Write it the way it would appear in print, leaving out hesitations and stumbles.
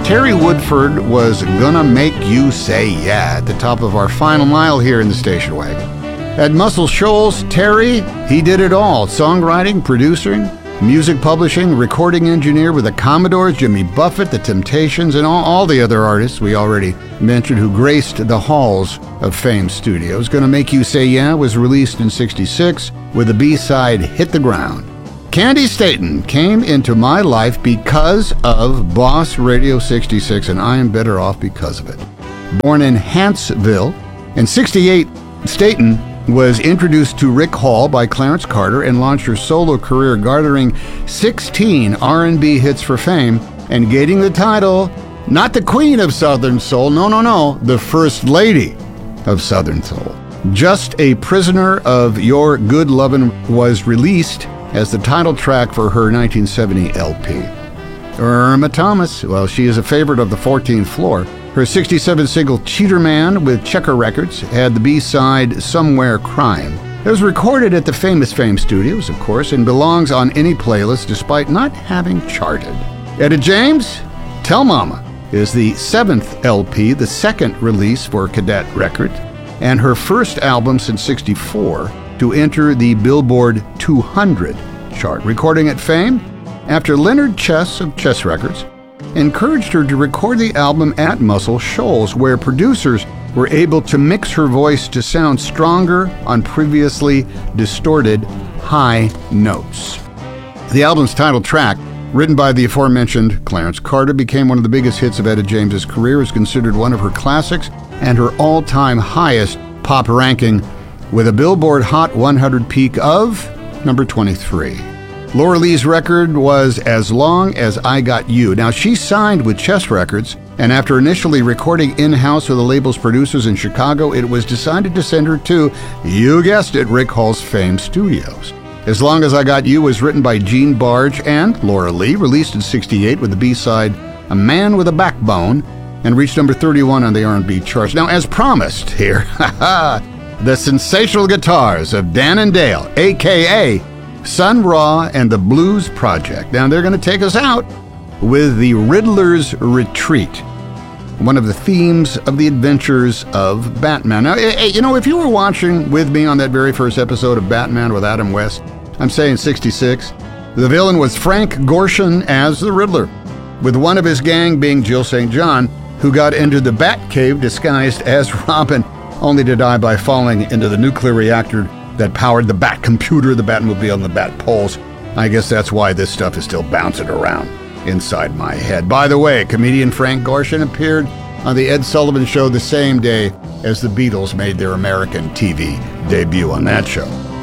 Terry Woodford was Gonna Make You Say Yeah at the top of our final mile here in the station wagon. At Muscle Shoals, Terry, he did it all. Songwriting, producing, music publishing, recording engineer with the Commodores, Jimmy Buffett, the Temptations, and all the other artists we already mentioned who graced the halls of Fame Studios. Gonna Make You Say Yeah was released in '66 with the B-side Hit the Ground. Candy Staton came into my life because of Boss Radio 66, and I am better off because of it. Born in Huntsville, in '68, Staton was introduced to Rick Hall by Clarence Carter and launched her solo career, garnering 16 R&B hits for Fame and gaining the title, not the Queen of Southern Soul, no, the First Lady of Southern Soul. Just a Prisoner of Your Good Lovin' was released as the title track for her 1970 LP. Irma Thomas, well, she is a favorite of the 14th floor. Her '67 single Cheater Man with Checker Records had the B-side Somewhere Crying. It was recorded at the famous Fame Studios, of course, and belongs on any playlist despite not having charted. Etta James, Tell Mama, is the 7th LP, the second release for Cadet Records, and her first album since '64 to enter the Billboard 200 chart. Recording at Fame after Leonard Chess of Chess Records encouraged her to record the album at Muscle Shoals, where producers were able to mix her voice to sound stronger on previously distorted high notes. The album's title track, written by the aforementioned Clarence Carter, became one of the biggest hits of Etta James's career, is considered one of her classics and her all-time highest pop ranking, with a Billboard Hot 100 peak of number 23. Laura Lee's record was As Long As I Got You. Now, she signed with Chess Records, and after initially recording in-house with the label's producers in Chicago, it was decided to send her to, you guessed it, Rick Hall's Fame Studios. As Long As I Got You was written by Gene Barge and Laura Lee, released in '68 with the B-side A Man with a Backbone, and reached number 31 on the R&B charts. Now, as promised here, the sensational guitars of Dan and Dale, a.k.a. Sun Ra and the Blues Project. Now, they're going to take us out with the Riddler's Retreat, one of the themes of the adventures of Batman. Now, you know, if you were watching with me on that very first episode of Batman with Adam West, I'm saying '66, the villain was Frank Gorshin as the Riddler, with one of his gang being Jill St. John, who got into the Batcave disguised as Robin, only to die by falling into the nuclear reactor that powered the Bat computer, the Batmobile, and the Bat poles. I guess that's why this stuff is still bouncing around inside my head. By the way, comedian Frank Gorshin appeared on The Ed Sullivan Show the same day as the Beatles made their American TV debut on that show.